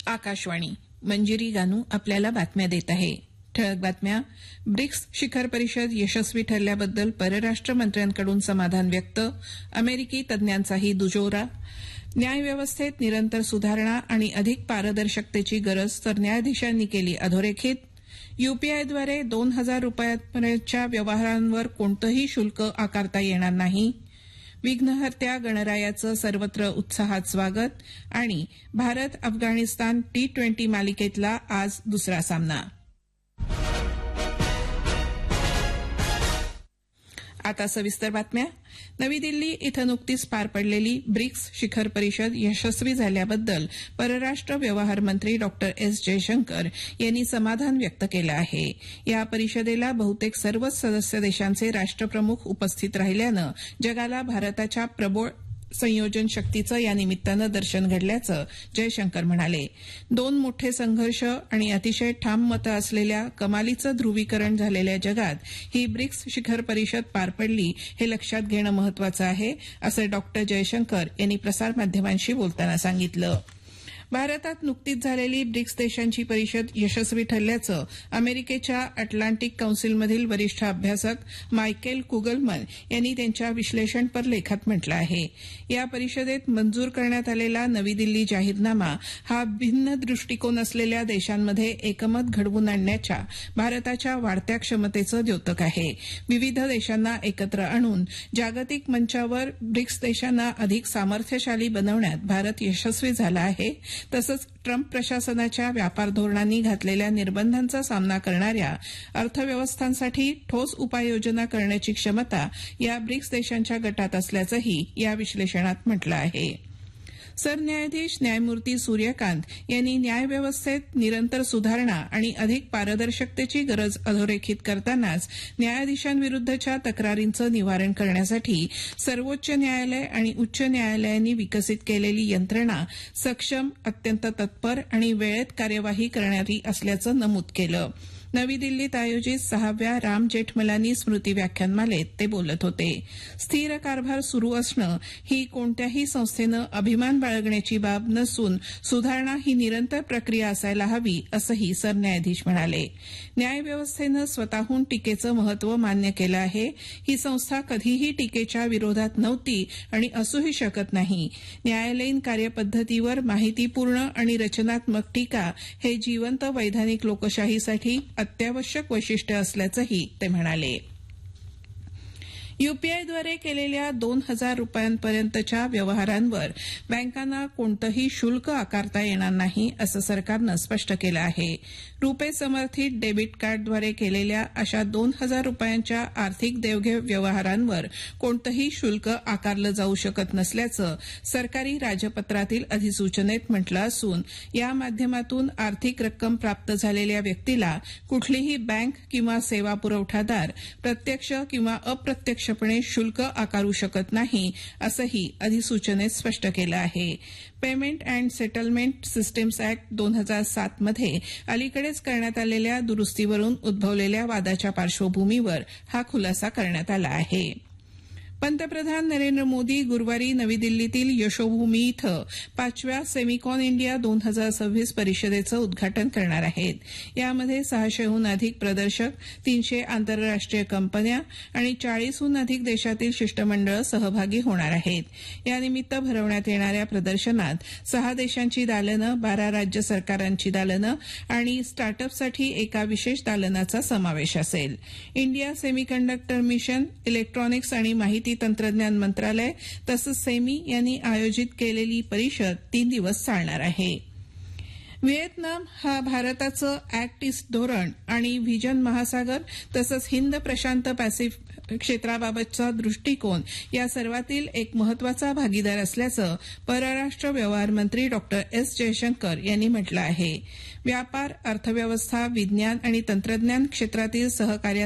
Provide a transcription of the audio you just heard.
आकाशवाणी मंजिरी गानू आपल्याला बातम्या देत आहे. ठळक बातम्या. ब्रिक्स शिखर परिषद यशस्वी ठरल्याबद्दल परराष्ट्र मंत्र्यांकडून समाधान व्यक्त. अमेरिकी तज्ज्ञांचाही दुजोरा. न्यायव्यवस्थेत निरंतर सुधारणा आणि अधिक पारदर्शकतेची गरज तर न्यायाधीशांनी केली अधोरेखित. यूपीआयद्वारे 2,000 रुपयांपर्यंतच्या व्यवहारांवर कोणतंही शुल्क आकारता येणार नाही. विघ्नहर्त्या गणरायाचं सर्वत्र उत्साहात स्वागत. आणि भारत अफगाणिस्तान T20 मालिकेतला आज दुसरा सामना. आता सविस्तर बातम्या. नवी दिल्ली इथं नुकतीच पार पडलेली ब्रिक्स शिखर परिषद यशस्वी झाल्याबद्दल परराष्ट्र व्यवहार मंत्री डॉक्टर एस जयशंकर यांनी समाधान व्यक्त केलं आहे. या परिषदेला बहुतेक सर्वच सदस्य देशांचे राष्ट्रप्रमुख उपस्थित राहिल्यानं जगाला भारताच्या प्रबळ संयोजन शक्तीचं या निमित्तानं दर्शन घडल्याचं जयशंकर म्हणाले. 2 मोठे संघर्ष आणि अतिशय ठाम मतं असलेल्या कमालीचं ध्रुवीकरण झालेल्या जगात ही ब्रिक्स शिखर परिषद पार पडली हे लक्षात घेणं महत्वाचं आहे, असं डॉक्टर जयशंकर यांनी प्रसारमाध्यमांशी बोलताना सांगितलं. भारतात नुकतीच झालेली ब्रिक्स देशांची परिषद यशस्वी ठरल्याचं अमेरिकेच्या अटलांटिक कौन्सिलमधील वरिष्ठ अभ्यासक मायकेल कुगलमन यांनी त्यांच्या विश्लेषणपर लेखात म्हटलं आहे. या परिषदेत मंजूर करण्यात आलेला नवी दिल्ली जाहीरनामा हा भिन्न दृष्टिकोन असलेल्या देशांमध्ये एकमत घडवून आणण्याच्या भारताच्या वाढत्या क्षमतेचं द्योतक आहे. विविध देशांना एकत्र आणून जागतिक मंचावर ब्रिक्स देशांना अधिक सामर्थ्यशाली बनवण्यात भारत यशस्वी झाला आहे. तसंच ट्रम्प प्रशासनाच्या व्यापार धोरणांनी घातलेल्या निर्बंधांचा सामना करणाऱ्या अर्थव्यवस्थांसाठी ठोस उपाययोजना करण्याची क्षमता या ब्रिक्स देशांच्या गटात असल्याचंही या विश्लेषणात म्हटलं आहे. सरन्यायाधीश न्यायमूर्ती सूर्यकांत यांनी न्यायव्यवस्थेत निरंतर सुधारणा आणि अधिक पारदर्शकतेची गरज अधोरेखित करतानाच न्यायाधीशांविरुद्धच्या तक्रारींचं निवारण करण्यासाठी सर्वोच्च न्यायालय आणि उच्च न्यायालयांनी विकसित केलेली यंत्रणा सक्षम, अत्यंत तत्पर आणि वेळेत कार्यवाही करणारी असल्याचं नमूद केलं. नवी दिल्लीत आयोजित 6व्या राम जेठमलानी स्मृती व्याख्यानमालेत ते बोलत होते. स्थिर कारभार सुरू असणं ही कोणत्याही संस्थेनं अभिमान बाळगण्याची बाब नसून सुधारणा ही निरंतर प्रक्रिया असायला हवी, असंही सरन्यायाधीश म्हणाले. न्यायव्यवस्थेनं स्वतःहून टीकेचं महत्त्व मान्य केलं आहे. ही संस्था कधीही टीकेच्या विरोधात नव्हती आणि असूही शकत नाही. न्यायालयीन कार्यपद्धतीवर माहितीपूर्ण आणि रचनात्मक टीका हे जिवंत वैधानिक लोकशाहीसाठी अत्यावश्यक वैशिष्ट्य असल्याचंही ते म्हणाले. यूपीआयद्वारे केलेल्या 2,000 रुपयांपर्यंतच्या व्यवहारांवर बँकांना कोणतंही शुल्क आकारता येणार नाही, असं सरकारनं स्पष्ट केलं आहे. रुपे समर्थित डेबिट कार्डद्वारे केलेल्या अशा 2,000 रुपयांच्या आर्थिक देवघेव व्यवहारांवर कोणतंही शुल्क आकारलं जाऊ शकत नसल्याचं सरकारी राजपत्रातील अधिसूचनेत म्हटलं असून या माध्यमातून आर्थिक रक्कम प्राप्त झालेल्या व्यक्तीला कुठलीही बँक किंवा सेवा पुरवठादार प्रत्यक्ष किंवा अप्रत्यक्षपणे शुल्क आकारू शकत नाही, असंही अधिसूचनेत स्पष्ट केलं आहे. Payment and settlement systems act 2007 मध्ये अलीकडेच करण्यात आलेल्या दुरुस्तीवरून उद्भवलेल्या वादाच्या पार्श्वभूमीवर हा खुलासा करण्यात आला आहे. पंतप्रधान नरेंद्र मोदी गुरुवारी नवी दिल्लीतील यशोभूमी इथं 5व्या सेमिकॉन इंडिया 2026 परिषदेचं उद्घाटन करणार आहेत. यामध्ये 600हून अधिक प्रदर्शक, 300 आंतरराष्ट्रीय कंपन्या आणि 40हून अधिक देशातील शिष्टमंडळ सहभागी होणार आहेत. यानिमित्त भरवण्यात येणाऱ्या प्रदर्शनात 6 देशांची दालनं, 12 राज्य सरकारांची दालनं आणि स्टार्टअपसाठी एका विशेष दालनाचा समावेश असेल. इंडिया सेमीकंडक्टर मिशन, इलेक्ट्रॉनिक्स आणि माहिती तंत्रज्ञान मंत्रालय तसंच सेमी यांनी आयोजित केलेली परिषद 3 दिवस चालणार आहे. व्हिएतनाम हा भारताचं ऍक्ट ईस्ट धोरण आणि व्हिजन महासागर तसंच हिंद प्रशांत पॅसिफिक क्षेत्राबाबतचा दृष्टिकोन या सर्वातील एक महत्वाचा भागीदार असल्याचं परराष्ट्र व्यवहार मंत्री डॉक्टर एस जयशंकर यांनी म्हटलं आहे. व्यापार, अर्थव्यवस्था, विज्ञान आणि तंत्रज्ञान क्षेत्रातील सहकार्यात